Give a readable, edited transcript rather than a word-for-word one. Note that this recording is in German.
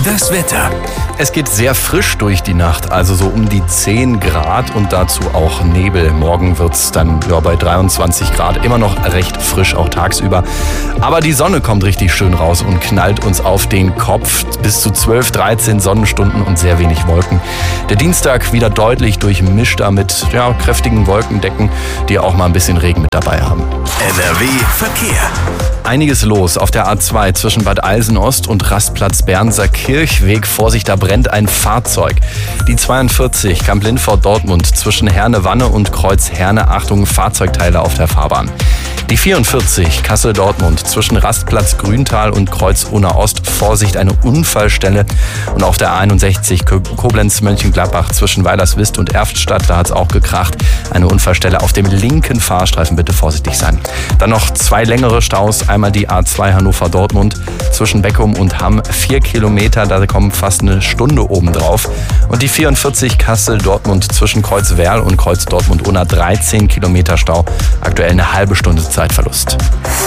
Das Wetter. Es geht sehr frisch durch die Nacht, also so um die 10 Grad und dazu auch Nebel. Morgen wird es dann bei 23 Grad, immer noch recht frisch, auch tagsüber. Aber die Sonne kommt richtig schön raus und knallt uns auf den Kopf. Bis zu 12, 13 Sonnenstunden und sehr wenig Wolken. Der Dienstag wieder deutlich durchmischter mit kräftigen Wolkendecken, die auch mal ein bisschen Regen mit dabei haben. NRW Verkehr. Einiges los auf der A2 zwischen Bad Eilsen-Ost und Rastplatz Bernser Kirchweg. Vorsicht, da brennt ein Fahrzeug. Die 42 Kamp-Lindfort-Dortmund zwischen Herne-Wanne und Kreuz Herne. Achtung, Fahrzeugteile auf der Fahrbahn. Die 44 Kassel-Dortmund zwischen Rastplatz Grüntal und Kreuz Unna-Ost. Vorsicht, eine Unfallstelle. Und auf der 61 Koblenz-Mönchengladbach zwischen Weilerswist und Erftstadt. Da hat es auch gekracht. Eine Unfallstelle auf dem linken Fahrstreifen. Bitte vorsichtig sein. Dann noch 2 längere Staus. Einmal die A2 Hannover-Dortmund zwischen Beckum und Hamm. 4 Kilometer, da kommen fast eine Stunde obendrauf. Und die 44 Kassel-Dortmund zwischen Kreuz Werl und Kreuz Dortmund-Unna. 13 Kilometer Stau. Aktuell eine halbe Stunde Zeitverlust.